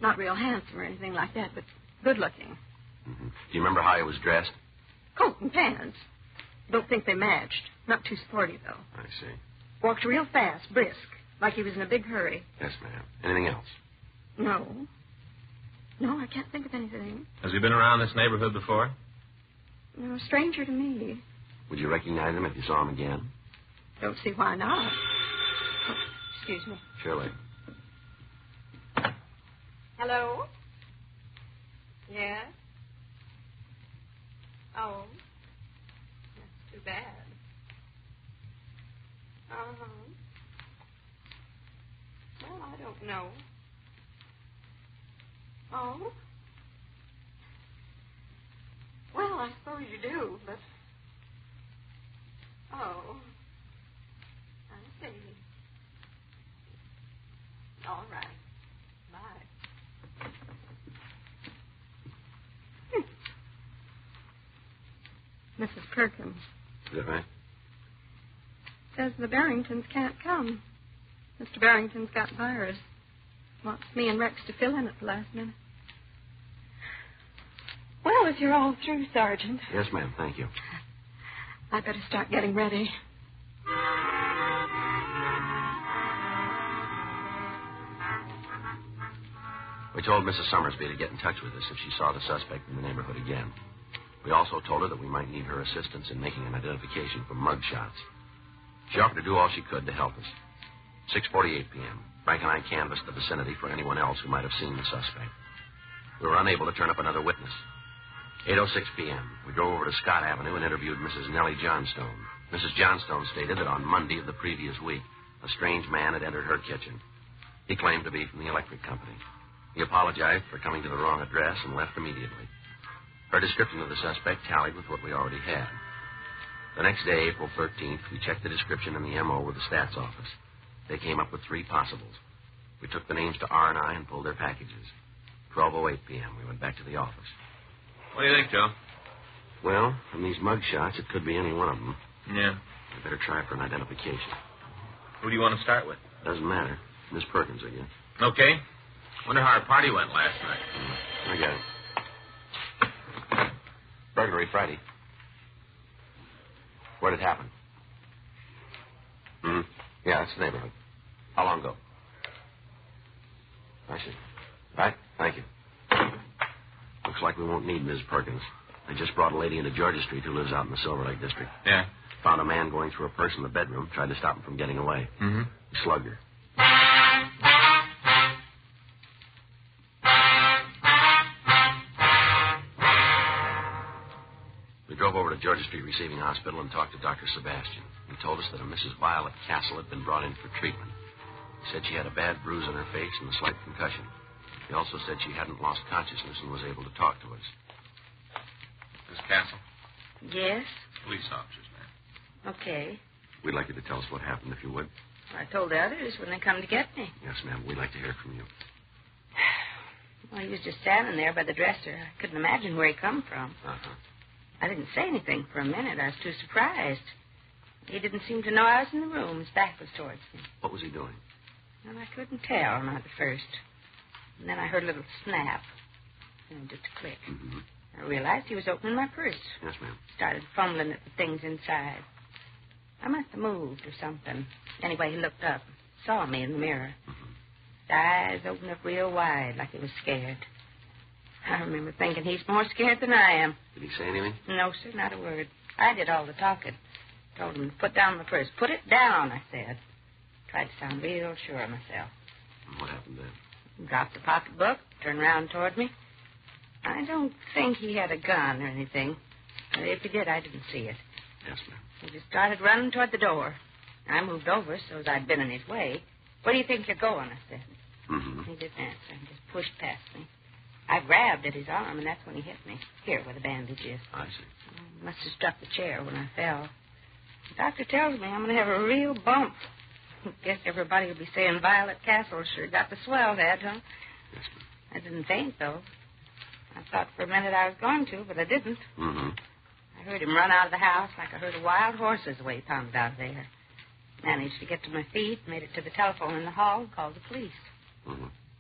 Not real handsome or anything like that, but good-looking. Mm-hmm. Do you remember how he was dressed? Coat and pants. Don't think they matched. Not too sporty, though. I see. Walked real fast, brisk, like he was in a big hurry. Yes, ma'am. Anything else? No. No, I can't think of anything. Has he been around this neighborhood before? No, a stranger to me. Would you recognize him if you saw him again? Don't see why not. Oh, excuse me. Surely. Hello? Yes? Oh. That's too bad. Uh-huh. Well, I don't know. Oh? Well, I suppose you do, but... Oh. I see. All right. Bye. Mrs. Perkins. Is that right? Says the Barringtons can't come. Mr. Barrington's got virus. Wants me and Rex to fill in at the last minute. Well, if you're all through, Sergeant. Yes, ma'am. Thank you. I'd better start getting ready. We told Mrs. Summersby to get in touch with us if she saw the suspect in the neighborhood again. We also told her that we might need her assistance in making an identification from mug shots. She offered to do all she could to help us. 6:48 p.m. Frank and I canvassed the vicinity for anyone else who might have seen the suspect. We were unable to turn up another witness. 8:06 p.m. We drove over to Scott Avenue and interviewed Mrs. Nellie Johnstone. Mrs. Johnstone stated that on Monday of the previous week, a strange man had entered her kitchen. He claimed to be from the electric company. He apologized for coming to the wrong address and left immediately. Her description of the suspect tallied with what we already had. The next day, April 13th, we checked the description and the M.O. with the stats office. They came up with 3 possibles. We took the names to R&I and pulled their packages. 12:08 p.m., we went back to the office. What do you think, Joe? Well, from these mug shots, it could be any one of them. Yeah. We better try for an identification. Who do you want to start with? Doesn't matter. Miss Perkins, I guess. Okay. Wonder how our party went last night. I got it. Burglary Friday. Where'd it happen? Yeah, that's the neighborhood. How long ago? I see. Right, thank you. Looks like we won't need Ms. Perkins. They just brought a lady into Georgia Street who lives out in the Silver Lake district. Yeah. Found a man going through a purse in the bedroom, tried to stop him from getting away. Mm-hmm. He slugged her. We drove over to Georgia Street Receiving Hospital and talked to Dr. Sebastian. He told us that a Mrs. Violet Castle had been brought in for treatment. He said she had a bad bruise on her face and a slight concussion. He also said she hadn't lost consciousness and was able to talk to us. Miss Castle? Yes? Police officers, ma'am. Okay. We'd like you to tell us what happened, if you would. I told the others when they come to get me. Yes, ma'am. We'd like to hear from you. Well, he was just standing there by the dresser. I couldn't imagine where he come from. Uh-huh. I didn't say anything for a minute. I was too surprised. He didn't seem to know I was in the room. His back was towards me. What was he doing? Well, I couldn't tell, not at first. And then I heard a little snap. And just a click. Mm-hmm. I realized he was opening my purse. Yes, ma'am. Started fumbling at the things inside. I must have moved or something. Anyway, he looked up. Saw me in the mirror. Mm-hmm. His eyes opened up real wide, like he was scared. I remember thinking he's more scared than I am. Did he say anything? No, sir, not a word. I did all the talking. Told him to put down my purse. Put it down, I said. Tried to sound real sure of myself. And what happened then? Dropped the pocketbook, turned around toward me. I don't think he had a gun or anything. If he did, I didn't see it. Yes, ma'am. He just started running toward the door. I moved over so as I'd been in his way. Where do you think you're going? I said. Mm-hmm. He didn't answer. He just pushed past me. I grabbed at his arm, and that's when he hit me. Here, where the bandage is. I see. Must have struck the chair when I fell. The doctor tells me I'm going to have a real bump. Guess everybody will be saying Violet Castle sure got the swell head, huh? Yes, ma'am. I didn't faint, though. I thought for a minute I was going to, but I didn't. Mm-hmm. I heard him run out of the house like I heard a wild horse's the way he pounded out of there. Managed to get to my feet, made it to the telephone in the hall, and called the police. Mm-hmm.